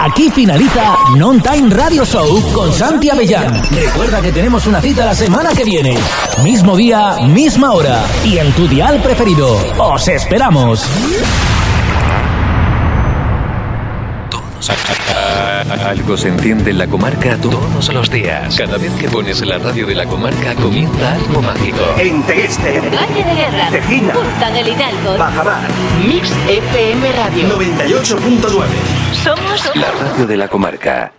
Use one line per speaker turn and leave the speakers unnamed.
Aquí finaliza Non Time Radio Show con Santi Avellán. Recuerda que tenemos una cita la semana que viene. Mismo día, misma hora. Y en tu dial preferido. ¡Os esperamos!
Algo se entiende en la comarca todos los días. Cada vez que pones la radio de la comarca comienza algo mágico.
En Tegueste,
Valle de Guerra,
Tejina,
Punta del Hidalgo,
Bajamar,
Mix FM Radio
98.9.
Somos
La radio de la comarca.